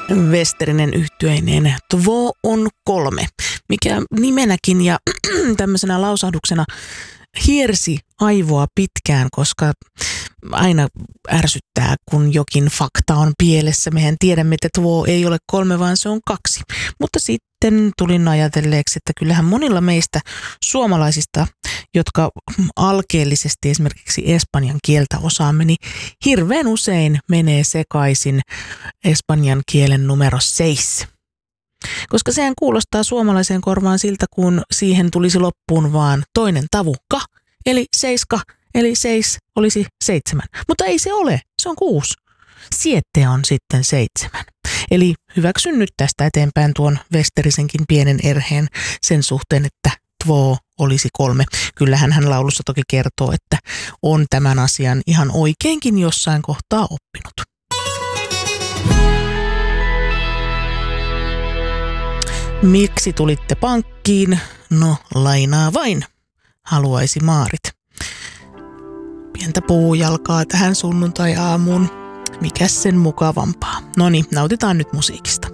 Westerinen yhtyeineen Två on kolme, mikä nimenäkin ja tämmöisenä lausahduksena hiersi aivoa pitkään, koska aina ärsyttää, kun jokin fakta on pielessä. Mehän tiedämme, että tuo ei ole kolme, vaan se on kaksi. Mutta sitten tulin ajatelleeksi, että kyllähän monilla meistä suomalaisista, jotka alkeellisesti esimerkiksi espanjan kieltä osaamme, niin hirveän usein menee sekaisin espanjan kielen numero 6. Koska sehän kuulostaa suomalaiseen korvaan siltä, kun siihen tulisi loppuun vaan toinen tavukka, eli 7, eli 6 olisi 7. Mutta ei se ole, se on 6. Siete on sitten 7. Eli hyväksyn nyt tästä eteenpäin tuon Westerisenkin pienen erheen sen suhteen, että Två olisi 3. Kyllähän hän laulussa toki kertoo, että on tämän asian ihan oikeinkin jossain kohtaa oppinut. Miksi tulitte pankkiin? No, lainaa vain, haluaisi Maarit. Pientä puujalkaa tähän sunnuntai-aamuun. Mikäs sen mukavampaa? Noniin, nautitaan nyt musiikista.